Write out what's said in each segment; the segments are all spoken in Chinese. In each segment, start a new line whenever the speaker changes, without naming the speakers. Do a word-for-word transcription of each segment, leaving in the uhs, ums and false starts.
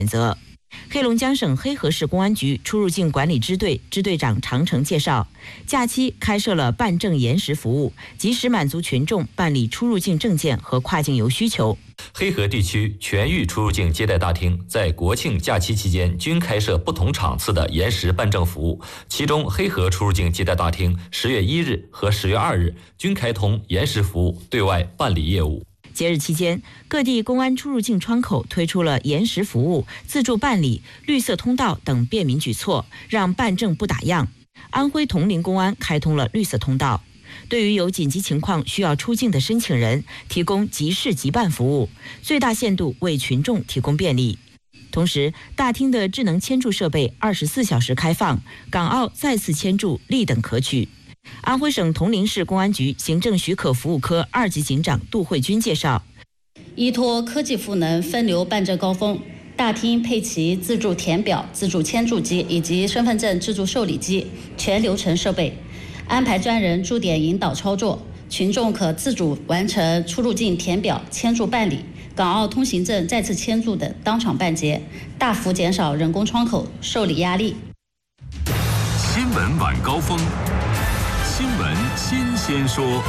选择。黑龙江省黑河市公安局出入境管理支队支队长常成介绍，假期开设了办证延时服务，及时满足群众办理出入境证件和跨境游需求。
黑河地区全域出入境接待大厅在国庆假期期间均开设不同场次的延时办证服务，其中黑河出入境接待大厅十月一日和十月二日均开通延时服务，对外办理业务。
节日期间，各地公安出入境窗口推出了延时服务、自助办理、绿色通道等便民举措，让办证不打烊。安徽铜陵公安开通了绿色通道，对于有紧急情况需要出境的申请人，提供即事即办服务，最大限度为群众提供便利。同时，大厅的智能签注设备二十四小时开放，港澳再次签注立等可取。安徽省铜陵市公安局行政许可服务科二级警长杜慧君介绍，
依托科技赋能分流办证高峰，大厅配齐自助填表、自助签注机以及身份证自助受理机全流程设备，安排专人驻点引导操作，群众可自主完成出入境填表、签注办理、港澳通行证再次签注等当场办结，大幅减少人工窗口受理压力。
新闻晚高峰，新闻新鲜说。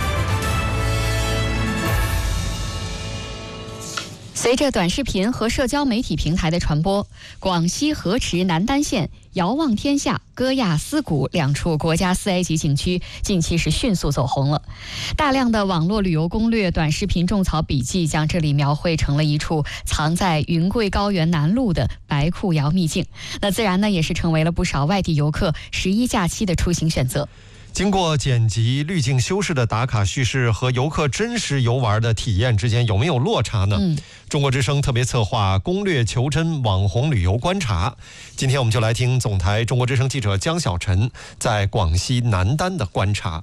随着短视频和社交媒体平台的传播，广西河池南丹县遥望天下、歌亚思谷两处国家四 A 级景区近期是迅速走红了。大量的网络旅游攻略、短视频种草笔记将这里描绘成了一处藏在云贵高原南麓的白库窑秘境，那自然呢也是成为了不少外地游客十一假期的出行选择。
经过剪辑、滤镜修饰的打卡叙事和游客真实游玩的体验之间有没有落差呢？嗯，中国之声特别策划攻略求真网红旅游观察，今天我们就来听总台中国之声记者江小晨在广西南丹的观察。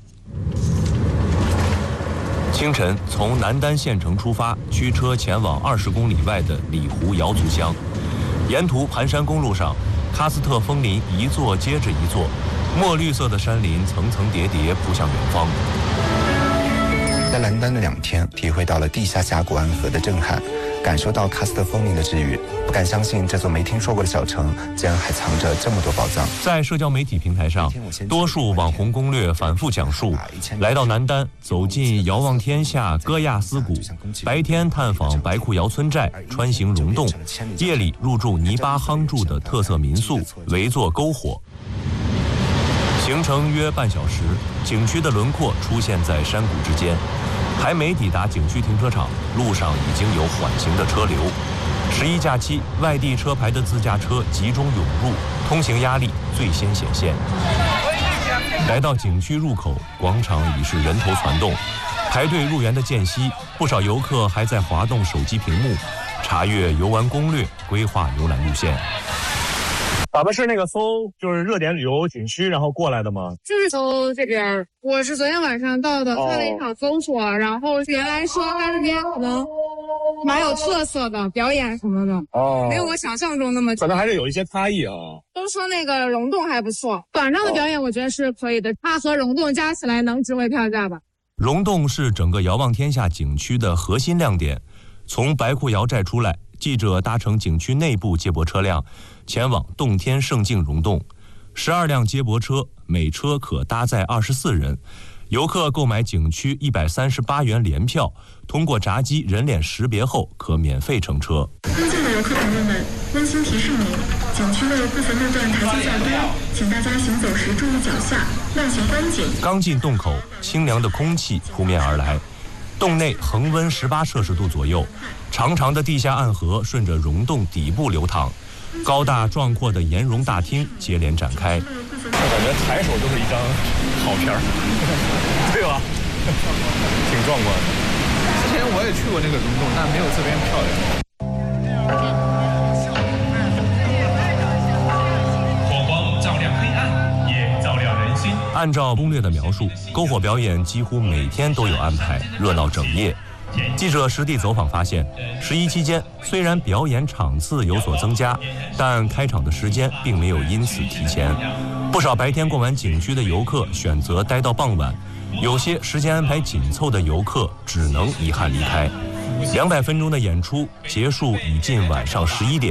清晨从南丹县城出发，驱车前往二十公里外的里湖瑶族乡，沿途盘山公路上，喀斯特枫林一座接着一座，墨绿色的山林层层叠叠铺向远方。
在南丹的两天，体会到了地下峡谷安河的震撼，感受到喀斯特枫林的治愈，不敢相信这座没听说过的小城竟然还藏着这么多宝藏。
在社交媒体平台上，多数网红攻略反复讲述来到南丹，走进遥望天下、歌亚思谷，白天探访白库窑村寨，穿行溶洞，夜里入住泥巴夯筑的特色民宿，围坐篝火。行程约半小时，景区的轮廓出现在山谷之间，还没抵达景区停车场，路上已经有缓行的车流。十一假期，外地车牌的自驾车集中涌入，通行压力最先显现。来到景区入口，广场已是人头攒动，排队入园的间隙，不少游客还在滑动手机屏幕，查阅游玩攻略，规划游览路线。
咱们是那个搜就是热点旅游景区然后过来的吗？
就是搜这边，我是昨天晚上到的，看了一场搜索，哦、然后原来说它这边可能蛮有特色的表演什么的，哦，没有我想象中那么，
可能还是有一些差异啊。
都说那个溶洞还不错，晚上的表演我觉得是可以的，它和溶洞加起来能值回票价吧。
溶洞是整个遥望天下景区的核心亮点，从白库窑寨出来，记者搭乘景区内部接驳车辆前往洞天胜境溶洞，十二辆接驳车，每车可搭载二十四人。游客购买景区一百三十八元联票，通过闸机人脸识别后可免费乘车。
尊敬的游客朋友们，温馨提示您，景区的部分路段台阶较高，请大家行走时注意脚下，慢行观景。
刚进洞口，清凉的空气扑面而来，洞内恒温十八摄氏度左右，长长的地下暗河顺着溶洞底部流淌，高大壮阔的岩溶大厅接连展开。
我感觉抬手就是一张好片儿，对吧？挺壮观的。
之前我也去过那个溶洞，但没有这边漂亮。
火光照亮黑暗，也照亮人心。
按照攻略的描述，篝火表演几乎每天都有安排，热闹整夜。记者实地走访发现，十一期间虽然表演场次有所增加，但开场的时间并没有因此提前。不少白天逛完景区的游客选择待到傍晚，有些时间安排紧凑的游客只能遗憾离开。两百分钟的演出结束已近晚上十一点。